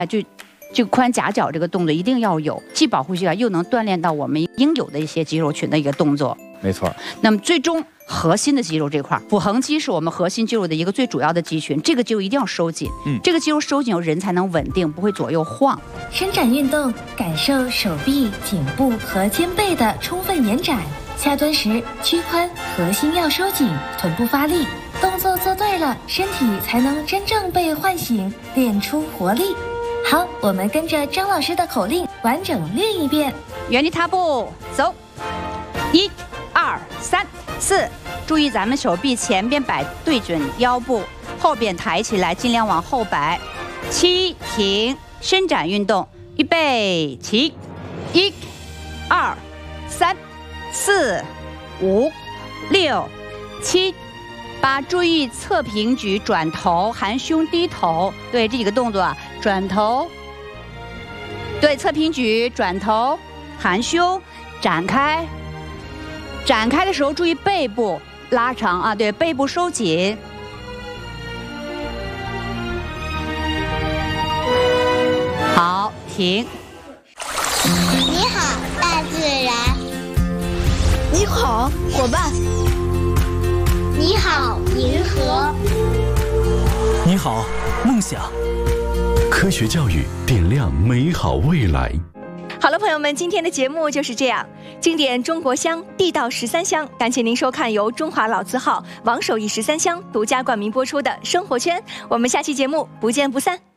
这个髋夹脚这个动作一定要有，既保护膝盖又能锻炼到我们应有的一些肌肉群的一个动作。 没错。 那么最终核心的肌肉这块，腹横肌是我们核心肌肉的一个最主要的肌群，这个肌肉一定要收紧。这个肌肉收紧后，人才能稳定，不会左右晃。 伸展运动，感受手臂、颈部和肩背的充分延展。下蹲时，屈髋，核心要收紧，臀部发力。动作做对了，身体才能真正被唤醒，练出活力。好，我们跟着张老师的口令完整练一遍。 原地踏步走，1、2、3、4，注意咱们手臂前边摆对准腰部，后边抬起来，尽量往后摆。7，停，伸展运动，预备起，1、2、3、4、5、6、7、8，注意侧平举，转头，含胸低头。对，这几个动作啊，转头，对，侧平举，转头，含胸，展开。展开的时候注意背部拉长啊，对，背部收紧。好，停。 你好，大自然。 你好，伙伴。 你好，银河。 你好，梦想。科学教育点亮美好未来。 好了，朋友们，今天的节目就是这样。经典中国香，地道13香。感谢您收看由中华老字号王守义13香独家冠名播出的《生活圈》，我们下期节目不见不散。